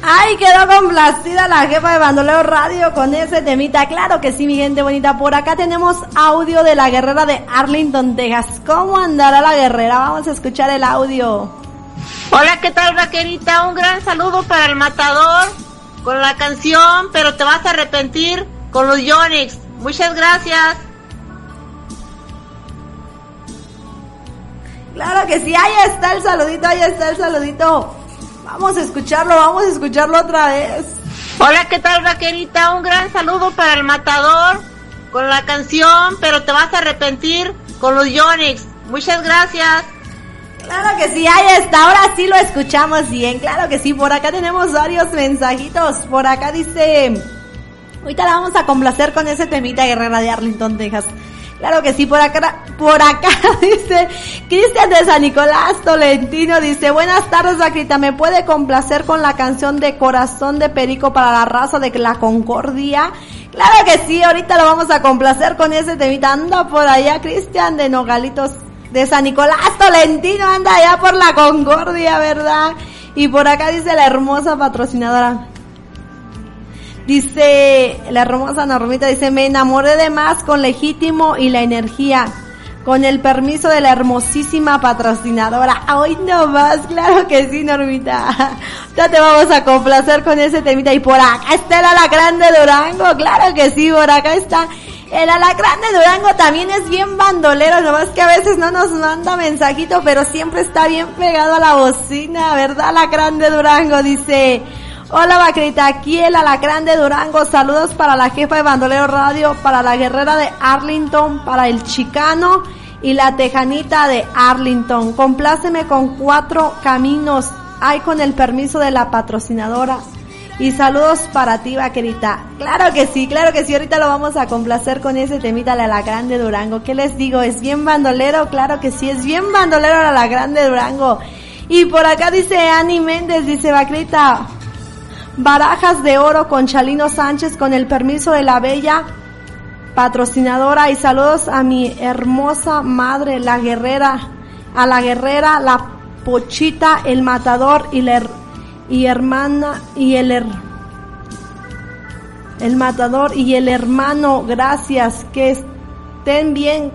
Ay, quedó complacida la jefa de Bandolero Radio con ese temita. Claro que sí, mi gente bonita. Por acá tenemos audio de la guerrera de Arlington, Texas. ¿Cómo andará la guerrera? Vamos a escuchar el audio. Hola, ¿qué tal, vaquerita? Un gran saludo para el matador con la canción Pero te vas a arrepentir con los Yonix. Muchas gracias. Claro que sí, ahí está el saludito. Vamos a escucharlo otra vez. Hola, ¿qué tal, vaquerita? Un gran saludo para el matador con la canción Pero te vas a arrepentir con los Yonix. Muchas gracias. Claro que sí, ahí está, ahora sí lo escuchamos bien, claro que sí. Por acá tenemos varios mensajitos. Por acá dice, ahorita la vamos a complacer con ese temita, guerrera de Arlington, Texas. Claro que sí, por acá dice Cristian de San Nicolás Tolentino, dice, buenas tardes, vaquerita, ¿me puede complacer con la canción de Corazón de Perico para la raza de la Concordia? Claro que sí, ahorita lo vamos a complacer con ese temita. Anda por allá Cristian de Nogalitos de San Nicolás Tolentino, anda allá por la Concordia, ¿verdad? Y por acá dice la hermosa patrocinadora, dice la hermosa Normita, dice, me enamoré de más con Legítimo y la energía, con el permiso de la hermosísima patrocinadora. Hoy no más, claro que sí, Normita. Ya te vamos a complacer con ese temita. Y por acá está el Alacrán de Durango, claro que sí, por acá está. El Alacrán de Durango también es bien bandolero, nomás que a veces no nos manda mensajito, pero siempre está bien pegado a la bocina, ¿verdad? Alacrán de Durango dice, hola, vaquerita, aquí el Alacrán de Durango, saludos para la jefa de Bandolero Radio, para la guerrera de Arlington, para el Chicano y la Tejanita de Arlington. Compláceme con 4 caminos, ay, con el permiso de la patrocinadora. Y saludos para ti, vaquerita. Claro que sí, ahorita lo vamos a complacer con ese temita, el Alacrán de Durango. ¿Qué les digo? ¿Es bien bandolero? Claro que sí, es bien bandolero el Alacrán de Durango. Y por acá dice Ani Méndez, dice, vaquerita, barajas de oro con Chalino Sánchez con el permiso de la bella patrocinadora. Y saludos a mi hermosa madre, la guerrera, a la guerrera, la Pochita, el matador el matador y el hermano, gracias, que están bien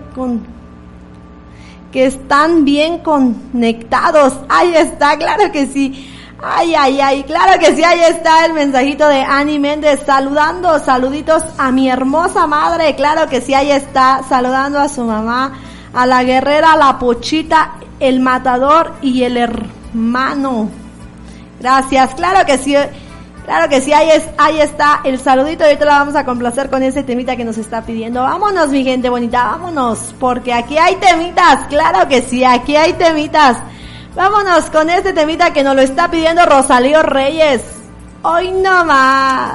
conectados. Ahí está, claro que sí. Ay, claro que sí, ahí está el mensajito de Ani Méndez, saluditos a mi hermosa madre, claro que sí, ahí está, saludando a su mamá, a la guerrera, la Pochita, el matador y el hermano. Gracias, claro que sí, ahí está el saludito. Y ahorita lo vamos a complacer con ese temita que nos está pidiendo. Vámonos, mi gente bonita, vámonos, porque aquí hay temitas, claro que sí, aquí hay temitas. Vámonos con este temita que nos lo está pidiendo Rosalío Reyes. Hoy no más.